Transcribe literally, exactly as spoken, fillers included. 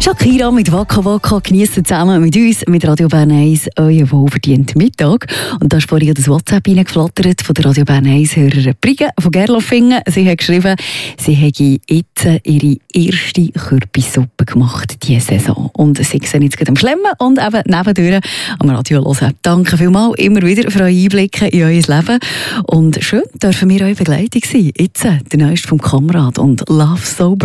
Shakira mit Waka Waka geniessen zusammen mit uns, mit Radio Bern eins, euren wohlverdienten Mittag. Und da ist vorhin das WhatsApp reingeflattert von der Radio Bern eins-Hörerin Brigitte von Gerlofingen. Sie hat geschrieben, sie hätte jetzt ihre erste Kürbissuppe gemacht diese Saison. Und sie sind jetzt gerade am Schlemmen und eben nebendurch am Radio hören. Danke vielmals immer wieder für eure Einblicke in euer Leben. Und schön dürfen wir eure Begleitung sein. Jetzt der neueste vom Kamerad und Love Sober.